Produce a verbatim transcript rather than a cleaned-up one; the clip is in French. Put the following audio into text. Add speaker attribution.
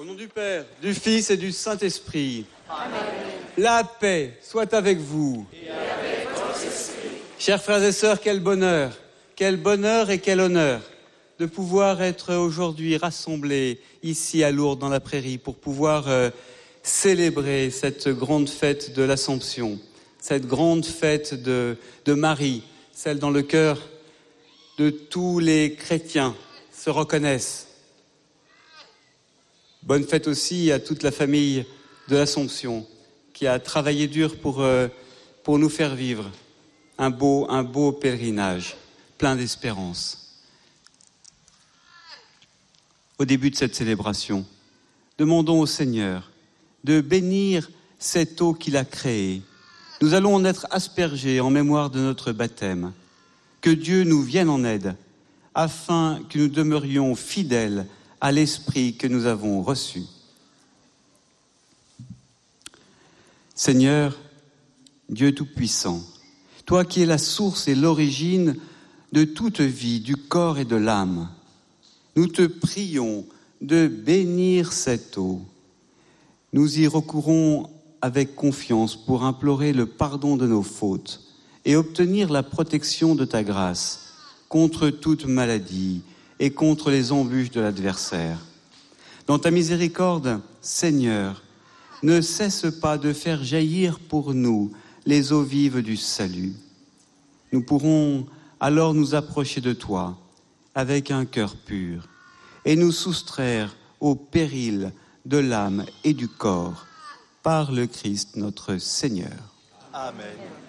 Speaker 1: nom du Père, du Fils et du Saint-Esprit. Amen. La paix soit avec vous. Et avec votre esprit. Chers frères et sœurs, quel bonheur, quel bonheur et quel honneur de pouvoir être aujourd'hui rassemblés ici à Lourdes dans la Prairie pour pouvoir euh, célébrer cette grande fête de l'Assomption, cette grande fête de, de Marie, celle dans le cœur de tous les chrétiens se reconnaissent. Bonne fête aussi à toute la famille de l'Assomption qui a travaillé dur pour, euh, pour nous faire vivre un beau, un beau pèlerinage, plein d'espérance. Au début de cette célébration, demandons au Seigneur de bénir cette eau qu'il a créée. Nous allons en être aspergés en mémoire de notre baptême. Que Dieu nous vienne en aide, afin que nous demeurions fidèles à l'Esprit que nous avons reçu. Seigneur, Dieu Tout-Puissant, toi qui es la source et l'origine de toute vie, du corps et de l'âme, nous te prions de bénir cette eau. Nous y recourons avec confiance pour implorer le pardon de nos fautes et obtenir la protection de ta grâce contre toute maladie et contre les embûches de l'adversaire. Dans ta miséricorde, Seigneur, ne cesse pas de faire jaillir pour nous les eaux vives du salut. Nous pourrons alors nous approcher de toi avec un cœur pur et nous soustraire au péril de l'âme et du corps par le Christ notre Seigneur.
Speaker 2: Amen.